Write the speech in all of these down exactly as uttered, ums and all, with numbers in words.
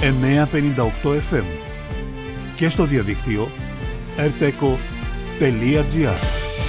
εννιακόσια πενήντα οκτώ εφ εμ και στο διαδίκτυο ερτέκο τελεία τζι άρ.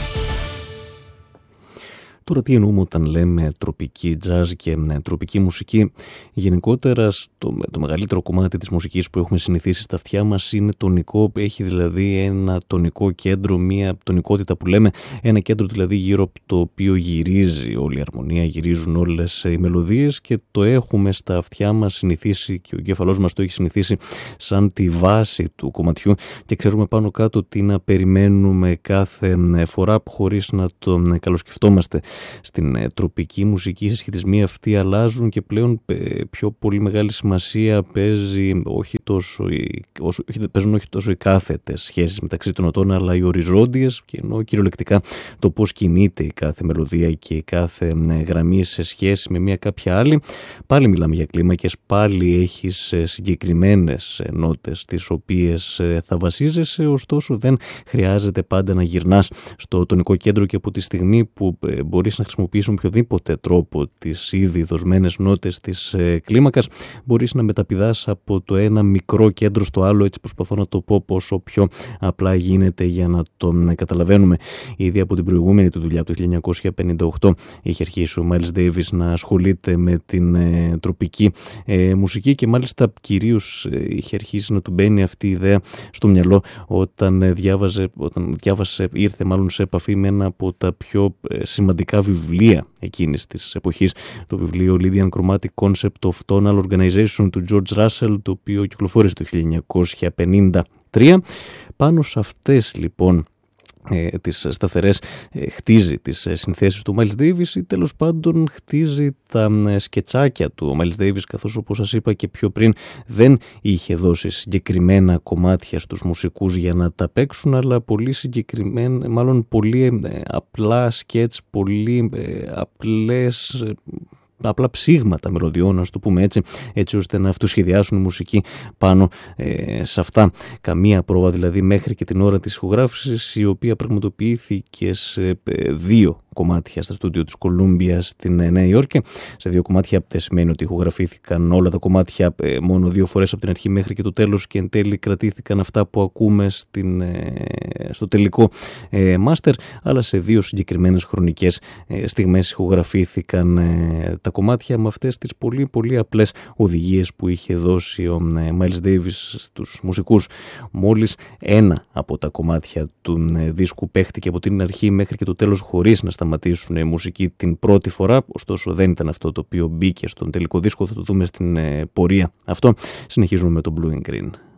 Τώρα τι εννοούμε όταν λέμε τροπική jazz και ναι, τροπική μουσική? Γενικότερα στο, το μεγαλύτερο κομμάτι της μουσικής που έχουμε συνηθίσει στα αυτιά μας είναι τονικό, έχει δηλαδή ένα τονικό κέντρο, μια τονικότητα που λέμε, ένα κέντρο δηλαδή γύρω από το οποίο γυρίζει όλη η αρμονία, γυρίζουν όλες οι μελωδίες και το έχουμε στα αυτιά μας συνηθίσει και ο εγκέφαλός μας το έχει συνηθίσει σαν τη βάση του κομματιού και ξέρουμε πάνω κάτω τι να περιμένουμε κάθε φορά χωρίς να το καλοσκεφτόμαστε. Στην ε, τροπική μουσική οι συσχετισμοί αυτοί αλλάζουν και πλέον ε, πιο πολύ μεγάλη σημασία παίζει όχι τόσο, όσο, όχι, παίζουν όχι τόσο οι κάθετες σχέσεις μεταξύ των νοτών αλλά οι οριζόντιες, και ενώ κυριολεκτικά το πώς κινείται η κάθε μελωδία και η κάθε ε, γραμμή σε σχέση με μια κάποια άλλη. Πάλι μιλάμε για κλίμακες, πάλι έχεις ε, συγκεκριμένες ε, νότες τις οποίες ε, θα βασίζεσαι, ωστόσο δεν χρειάζεται πάντα να γυρνάς στο τονικό κέντρο και από τη στιγμή που ε, μπορείς να χρησιμοποιήσεις με οποιοδήποτε τρόπο τις ήδη δοσμένες νότες της ε, κλίμακας, μπορείς να μεταπηδάς από το ένα μικρό κέντρο στο άλλο, έτσι προσπαθώ να το πω πόσο πιο απλά γίνεται για να το να καταλαβαίνουμε. Ήδη από την προηγούμενη του δουλειά, από το χίλια εννιακόσια πενήντα οκτώ, είχε αρχίσει ο Miles Davis να ασχολείται με την ε, τροπική ε, μουσική και μάλιστα κυρίως ε, είχε αρχίσει να του μπαίνει αυτή η ιδέα στο μυαλό όταν, ε, διάβαζε, όταν διάβασε, ήρθε μάλλον σε επαφή με ένα από τα πιο ε, σημαντικά βιβλία εκείνης της εποχής, το βιβλίο Lydian Chromatic Concept of Tonal Organization του George Russell, το οποίο κυκλοφόρησε το χίλια εννιακόσια πενήντα τρία. Πάνω σε αυτές λοιπόν ε, τις σταθερές ε, χτίζει τις ε, συνθέσεις του Miles Davis ή τέλος πάντων χτίζει τα ε, σκετσάκια του. Ο Miles Davis, καθώς όπως σας είπα και πιο πριν, δεν είχε δώσει συγκεκριμένα κομμάτια στους μουσικούς για να τα παίξουν, αλλά πολύ συγκεκριμένα, μάλλον πολύ ε, απλά σκέτς, πολύ ε, απλές ε, απλά ψήγματα μελωδιών, να το πούμε έτσι, έτσι ώστε να αυτοσχεδιάσουν μουσική πάνω ε, σε αυτά. Καμία πρόβα δηλαδή μέχρι και την ώρα της ηχογράφησης, η οποία πραγματοποιήθηκε σε ε, δύο κομμάτια στα στούντιο της Κολούμπια στην ε, Νέα Υόρκη. Σε δύο κομμάτια δεν σημαίνει ότι ηχογραφήθηκαν όλα τα κομμάτια ε, μόνο δύο φορές από την αρχή μέχρι και το τέλος και εν τέλει κρατήθηκαν αυτά που ακούμε στην, ε, στο τελικό ε, μάστερ, αλλά σε δύο συγκεκριμένες χρονικές ε, στιγμές ηχογραφήθηκαν ε, τα κομμάτια με αυτές τις πολύ πολύ απλές οδηγίες που είχε δώσει ο ε, Miles Davis στους μουσικούς. Μόλις ένα από τα κομμάτια του ε, δίσκου παίχτηκε από την αρχή μέχρι και το τέλος χωρίς να σταματήσουν η μουσική την πρώτη φορά, ωστόσο δεν ήταν αυτό το οποίο μπήκε στον τελικό δίσκο, θα το δούμε στην ε, πορεία αυτό. Συνεχίζουμε με το Blue and Green.